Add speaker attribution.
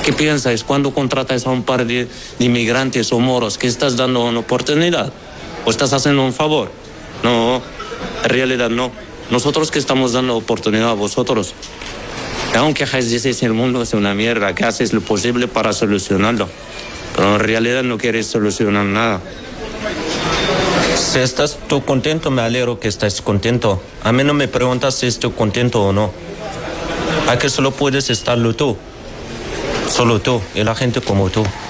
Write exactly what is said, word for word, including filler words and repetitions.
Speaker 1: ¿Qué piensas cuando contratas a un par de, de inmigrantes o moros que estás dando una oportunidad? ¿O estás haciendo un favor? No, en realidad no. Nosotros que estamos dando oportunidad a vosotros. Aunque dices el mundo es una mierda, que haces lo posible para solucionarlo. Pero en realidad no quieres solucionar nada. Si estás tú contento, me alegro que estés contento. A mí no me preguntas si estoy contento o no. ¿A que solo puedes estarlo tú? Solo tú y la gente como tú.